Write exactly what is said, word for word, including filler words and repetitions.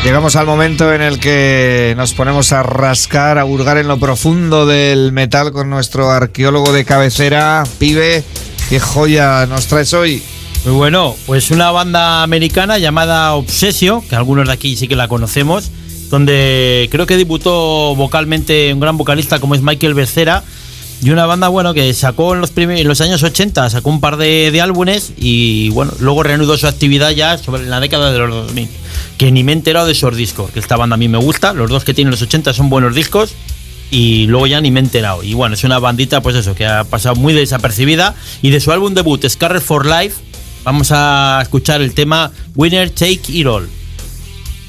Llegamos al momento en el que nos ponemos a rascar, a hurgar en lo profundo del metal con nuestro arqueólogo de cabecera. Pibe, ¿qué joya nos traes hoy? Muy bueno, pues una banda americana llamada Obsessio, que algunos de aquí sí que la conocemos, donde creo que debutó vocalmente un gran vocalista como es Michael Becerra, y una banda, bueno, que sacó en los, primer, en los años ochenta, sacó un par de, de álbumes y, bueno, luego reanudó su actividad ya sobre la década de los dos mil. Que ni me he enterado de esos discos, que esta banda a mí me gusta, los dos que tienen los ochenta son buenos discos y luego ya ni me he enterado. Y bueno, es una bandita, pues eso, que ha pasado muy desapercibida. Y de su álbum debut, Scarred for Life, vamos a escuchar el tema Winner Take It All.